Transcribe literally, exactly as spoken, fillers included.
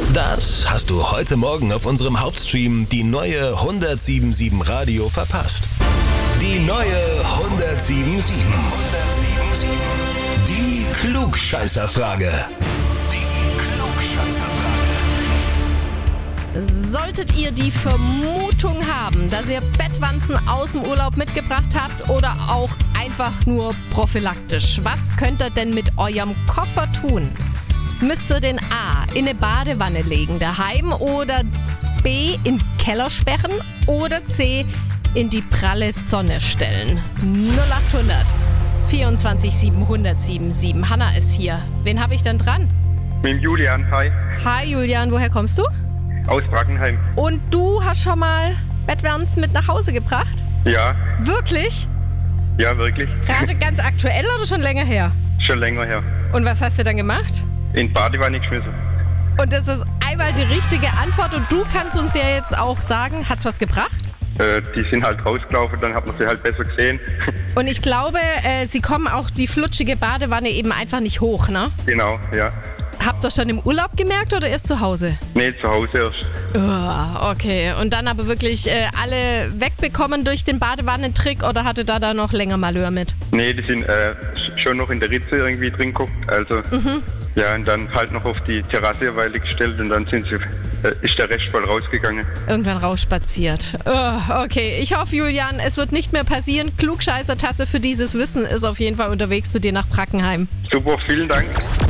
Das hast du heute Morgen auf unserem Hauptstream die neue hundertsiebenundsiebzig Radio verpasst. Die neue hundertsiebenundsiebzig. Die Klugscheißerfrage. Die Klugscheißerfrage. Solltet ihr die Vermutung haben, dass ihr Bettwanzen aus dem Urlaub mitgebracht habt oder auch einfach nur prophylaktisch, was könnt ihr denn mit eurem Koffer tun? Müsst ihr den A in eine Badewanne legen daheim oder B in den Keller sperren oder C in die pralle Sonne stellen? null achthundert vierundzwanzig siebenhundert siebenundsiebzig. Hanna ist hier. Wen habe ich denn dran? Mit dem Julian, hi. Hi Julian, woher kommst du? Aus Brackenheim. Und du hast schon mal Bettwanzen mit nach Hause gebracht? Ja. Wirklich? Ja, wirklich. Gerade ganz aktuell oder schon länger her? Schon länger her. Und was hast du dann gemacht? In die Badewanne geschmissen. Und das ist einmal die richtige Antwort und du kannst uns ja jetzt auch sagen, hat's was gebracht? Äh, die sind halt rausgelaufen, dann hat man sie halt besser gesehen. Und ich glaube, äh, sie kommen auch die flutschige Badewanne eben einfach nicht hoch, ne? Genau, ja. Habt ihr schon im Urlaub gemerkt oder erst zu Hause? Nee, zu Hause erst. Oh, okay. Und dann aber wirklich äh, alle wegbekommen durch den Badewannentrick oder hatte da da noch länger Malheur mit? Nee, die sind äh, schon noch in der Ritze irgendwie drin geguckt. Also, mhm. Ja, und dann halt noch auf die Terrasse Weile gestellt und dann sind sie, äh, ist der Rest voll rausgegangen. Irgendwann rausspaziert. Oh, okay, ich hoffe, Julian, es wird nicht mehr passieren. Klugscheißer-Tasse für dieses Wissen ist auf jeden Fall unterwegs zu dir nach Brackenheim. Super, vielen Dank.